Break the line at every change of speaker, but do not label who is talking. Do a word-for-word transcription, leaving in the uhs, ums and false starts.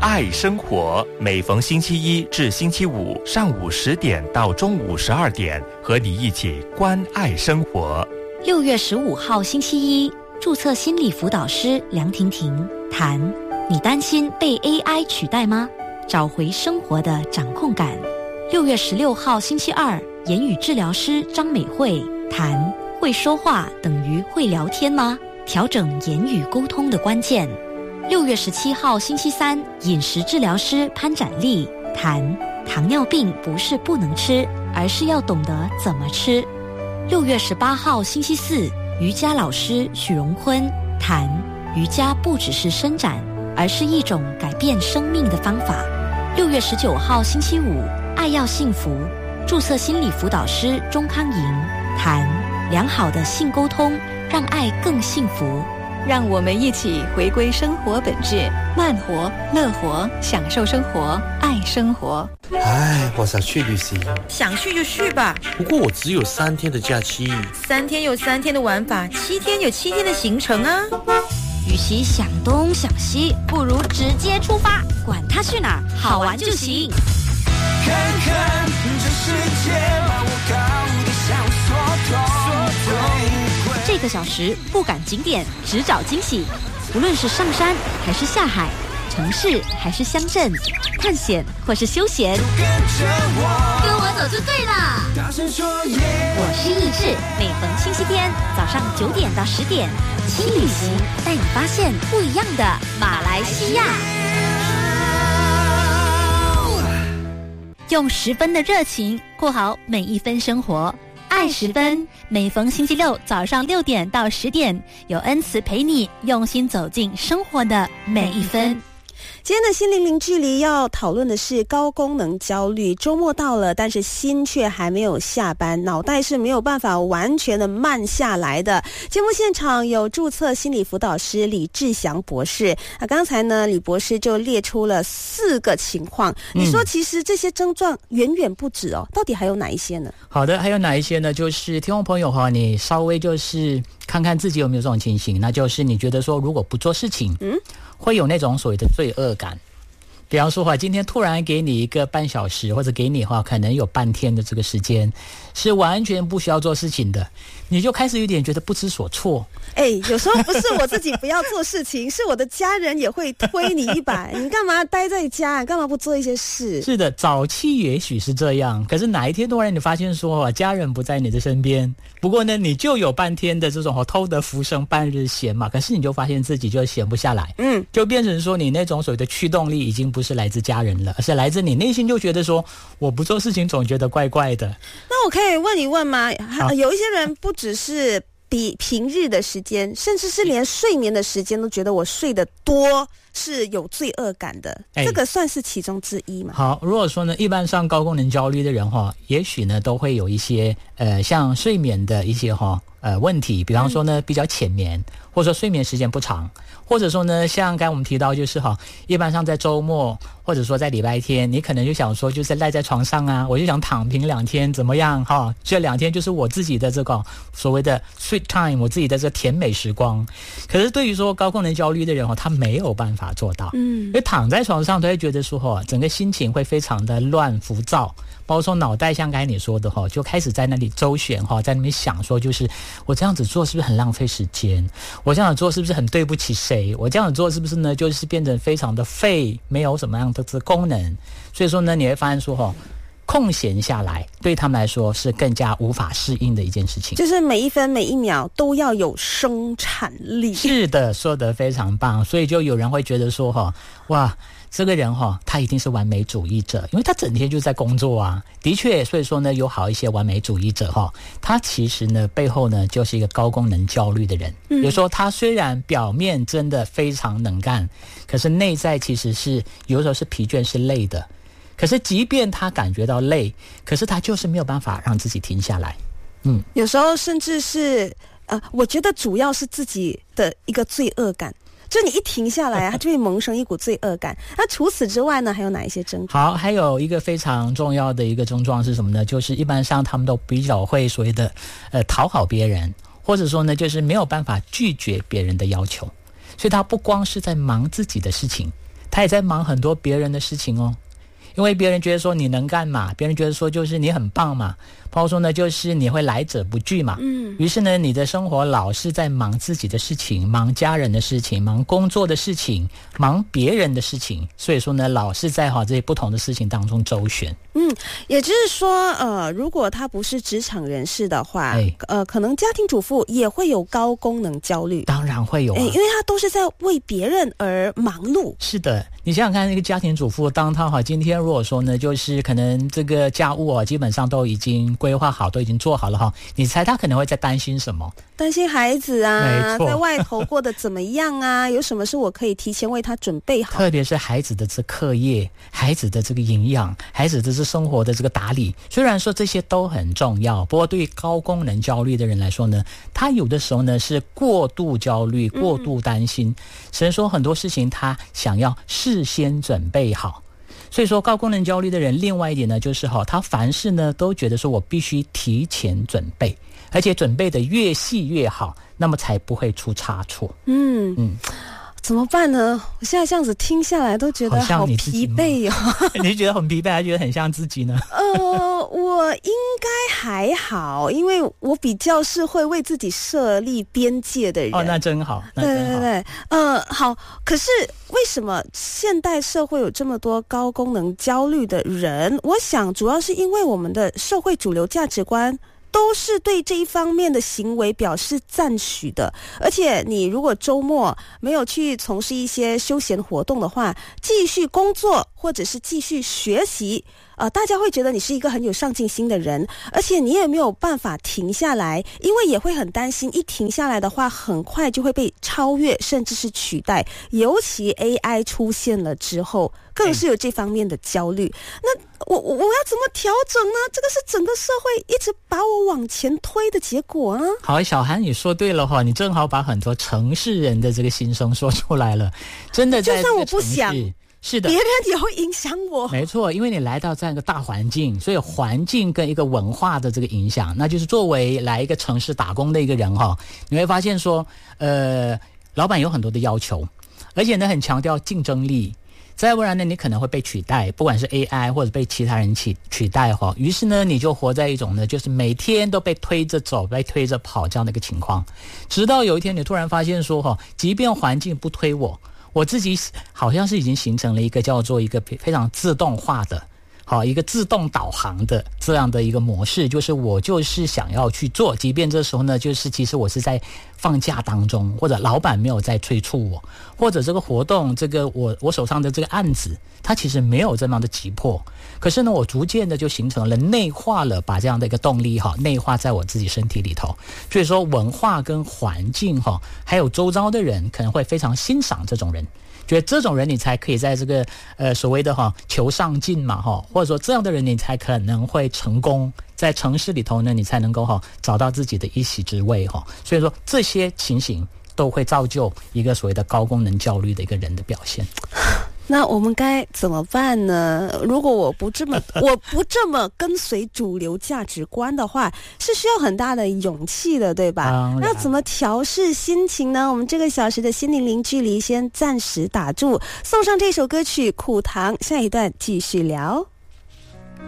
爱生活，每逢星期一至星期五上午十点到中午十二点，和你一起关爱生活。
六月十五号星期一，注册心理辅导师梁婷婷谈：你担心被 A I 取代吗？找回生活的掌控感。六月十六号星期二，言语治疗师张美惠谈：会说话等于会聊天吗？调整言语沟通的关键。六月十七号星期三，饮食治疗师潘展丽谈：糖尿病不是不能吃，而是要懂得怎么吃。六月十八号星期四，瑜伽老师许荣坤谈：瑜伽不只是伸展，而是一种改变生命的方法。六月十九号星期五，爱要幸福，注册心理辅导师钟康莹谈：良好的性沟通让爱更幸福。
让我们一起回归生活本质，慢活、乐活，享受生活，爱生活。
唉，我想去旅行。
想去就去吧。
不过我只有三天的假期。
三天有三天的玩法，七天有七天的行程啊。
与其想东想西，不如直接出发，管它去哪儿，好玩就行。
看看这世界，把我搞得像缩头。
这个小时不赶景点，只找惊喜。无论是上山还是下海，城市还是乡镇，探险或是休闲，
跟着我，
跟我走就对了。
大声说耶！
我是易志，每逢星期天早上九点到十点，轻旅行带你发现不一样的马来西亚。用十分的热情过好每一分生活。爱十分，每逢星期六早上六点到十点，有恩慈陪你用心走进生活的每一分。
今天的心灵零距离要讨论的是高功能焦虑。周末到了，但是心却还没有下班，脑袋是没有办法完全的慢下来的。节目现场有注册心理辅导师李志祥博士。那刚才呢，李博士就列出了四个情况。嗯、你说其实这些症状远远不止哦，到底还有哪一些呢？
好的，还有哪一些呢？就是听众朋友哈，你稍微就是看看自己有没有这种情形，那就是你觉得说如果不做事情，嗯。会有那种所谓的罪恶感。比方说话，今天突然给你一个半小时，或者给你话可能有半天的这个时间，是完全不需要做事情的，你就开始有点觉得不知所措。
哎，有时候不是我自己不要做事情，是我的家人也会推你一把。你干嘛待在家？干嘛不做一些事？
是的，早期也许是这样，可是哪一天突然你发现说家人不在你的身边，不过呢你就有半天的这种偷得浮生半日闲嘛，可是你就发现自己就闲不下来，嗯，就变成说你那种所谓的驱动力已经不是来自家人了，而是来自你内心就觉得说我不做事情总觉得怪怪的。
那我可以问一问吗？有一些人不只是比平日的时间，甚至是连睡眠的时间都觉得我睡得多是有罪恶感的，这个算是其中之一嘛？
好，如果说呢，一般上高功能焦虑的人哈，也许呢都会有一些呃像睡眠的一些哈呃问题，比方说呢比较浅眠，或者说睡眠时间不长，或者说呢像刚才我们提到就是哈，一般上在周末或者说在礼拜天，你可能就想说就是赖在床上啊，我就想躺平两天怎么样哈？这两天就是我自己的这个所谓的 sweet time， 我自己的这个甜美时光。可是对于说高功能焦虑的人哈，他没有办法做到，嗯，因为躺在床上，他会觉得说哈，整个心情会非常的乱浮躁，包括说脑袋像刚才你说的哈，就开始在那里周旋哈，在那边想说就是我这样子做是不是很浪费时间？我这样子做是不是很对不起谁？我这样子做是不是呢就是变得非常的废，没有什么样的功能？所以说呢，你会发现说哈，空闲下来对他们来说是更加无法适应的一件事情，
就是每一分每一秒都要有生产力。
是的，说得非常棒。所以就有人会觉得说哈，哇，这个人哈，他一定是完美主义者，因为他整天就在工作啊。的确，所以说呢，有好一些完美主义者哈，他其实呢背后呢就是一个高功能焦虑的人。嗯，比如说他虽然表面真的非常能干，可是内在其实是有时候是疲倦是累的。可是即便他感觉到累，可是他就是没有办法让自己停下来。嗯，
有时候甚至是呃，我觉得主要是自己的一个罪恶感。就你一停下来啊，它就会萌生一股罪恶感。那除此之外呢，还有哪一些症状？
好，还有一个非常重要的一个症状是什么呢？就是一般上他们都比较会所谓的呃讨好别人，或者说呢就是没有办法拒绝别人的要求。所以他不光是在忙自己的事情， 他也在忙很多别人的事情哦。因为别人觉得说你能干嘛，别人觉得说就是你很棒嘛，包括说呢就是你会来者不拒嘛，嗯，于是呢你的生活老是在忙自己的事情，忙家人的事情，忙工作的事情，忙别人的事情，所以说呢老是在哈这些不同的事情当中周旋。
嗯，也就是说呃如果他不是职场人士的话，哎，呃可能家庭主妇也会有高功能焦虑。
当然会有啊，
哎，因为他都是在为别人而忙碌。
是的，你想想看，那个家庭主妇当他哈今天如果说呢就是可能这个家务啊基本上都已经规划好，都已经做好了哈，你猜他可能会在担心什么？
担心孩子啊，
没错，
在外头过得怎么样啊？有什么是我可以提前为他准备好？
特别是孩子的这课业，孩子的这个营养，孩子的这生活的这个打理，虽然说这些都很重要，不过对于高功能焦虑的人来说呢，他有的时候呢是过度焦虑，过度担心，嗯，甚至说很多事情他想要事先准备好。所以说高功能焦虑的人另外一点呢就是哈，他凡事呢都觉得说我必须提前准备，而且准备的越细越好，那么才不会出差错。嗯嗯，
怎么办呢？我现在这样子听下来都觉得好疲惫哦。
你觉得很疲惫还觉得很像自己呢？
呃，我应该还好，因为我比较是会为自己设立边界的人。
哦，那真好，那真好。
对对对，呃，好。可是为什么现代社会有这么多高功能焦虑的人？我想主要是因为我们的社会主流价值观都是对这一方面的行为表示赞许的，而且你如果周末没有去从事一些休闲活动的话，继续工作或者是继续学习，呃，大家会觉得你是一个很有上进心的人，而且你也没有办法停下来，因为也会很担心一停下来的话很快就会被超越甚至是取代，尤其 A I 出现了之后更是有这方面的焦虑。那我我我要怎么调整呢？这个是整个社会一直把我往前推的结果啊。
好，小韩你说对了哈，你正好把很多城市人的这个心声说出来了。真的在这个城市，就算我不想，
是的，别人也会影响我。
没错，因为你来到这样一个大环境，所以环境跟一个文化的这个影响，那就是作为来一个城市打工的一个人哈，你会发现说呃老板有很多的要求，而且呢很强调竞争力，再不然呢你可能会被取代，不管是 A I 或者被其他人取取代哈，于是呢你就活在一种呢就是每天都被推着走，被推着跑这样的一个情况，直到有一天你突然发现说哈，即便环境不推我，我自己好像是已经形成了一个叫做一个非常自动化的好一个自动导航的这样的一个模式，就是我就是想要去做，即便这时候呢就是其实我是在放假当中，或者老板没有在催促我，或者这个活动这个我我手上的这个案子它其实没有这么的急迫，可是呢我逐渐的就形成了内化了，把这样的一个动力哈内化在我自己身体里头。所以说文化跟环境哈还有周遭的人可能会非常欣赏这种人，觉得这种人你才可以在这个呃所谓的哈求上进嘛哈，或者说这样的人你才可能会成功，在城市里头呢你才能够哈找到自己的一席之位哈。所以说这些情形都会造就一个所谓的高功能焦虑的一个人的表现。
那我们该怎么办呢？如果我不这么我不这么跟随主流价值观的话，是需要很大的勇气的，对吧？那怎么调试心情呢？我们这个小时的心灵零距离先暂时打住，送上这首歌曲《苦糖》，下一段继续聊。